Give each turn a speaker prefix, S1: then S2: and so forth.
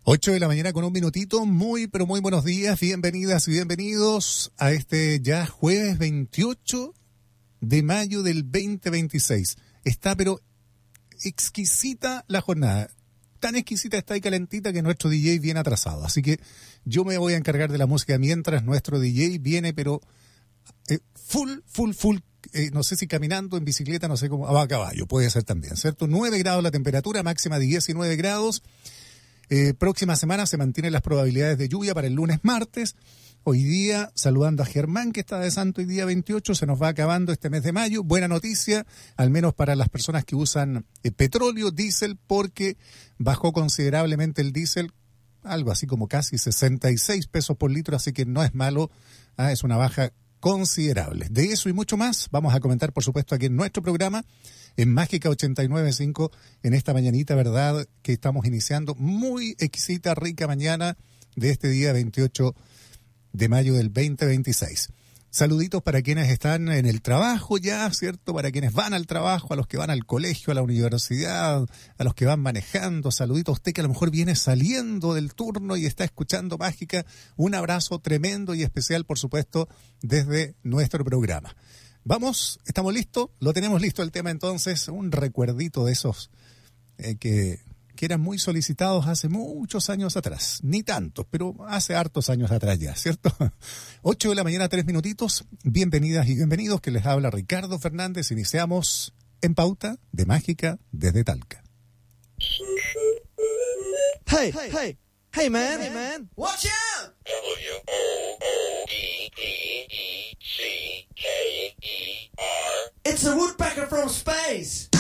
S1: 8 de la mañana con un minutito, muy pero muy buenos días, bienvenidas y bienvenidos a este ya jueves 28 de mayo del 2026. Está pero exquisita la jornada, tan exquisita está y calentita que nuestro DJ viene atrasado, así que yo me voy a encargar de la música mientras nuestro DJ viene pero full, no sé si caminando, en bicicleta, no sé cómo, a caballo, puede ser también, ¿cierto? 9 grados la temperatura, máxima de 19 grados. Próxima semana se mantienen las probabilidades de lluvia para el lunes, martes. Hoy día, saludando a Germán, que está de santo hoy día 28, se nos va acabando este mes de mayo. Buena noticia, al menos para las personas que usan petróleo, diésel, porque bajó considerablemente el diésel, algo así como casi 66 pesos por litro, así que no es malo, es una baja considerable. De eso y mucho más vamos a comentar, por supuesto, aquí en nuestro programa, en Mágica 89.5, en esta mañanita, ¿verdad?, que estamos iniciando. Muy exquisita, rica mañana de este día 28 de mayo del 2026. Saluditos para quienes están en el trabajo ya, ¿cierto? Para quienes van al trabajo, a los que van al colegio, a la universidad, a los que van manejando. Saluditos a usted que a lo mejor viene saliendo del turno y está escuchando Mágica. Un abrazo tremendo y especial, por supuesto, desde nuestro programa. Vamos, ¿estamos listos? Lo tenemos listo el tema entonces, un recuerdito de esos que eran muy solicitados hace muchos años atrás, ni tantos, pero hace hartos años atrás ya, ¿cierto? 8 de la mañana, 3 minutitos, bienvenidas y bienvenidos, que les habla Ricardo Fernández, iniciamos En Pauta de Mágica desde Talca.
S2: Hey, man, watch out!
S3: WOODPECKER.
S2: It's a woodpecker from space.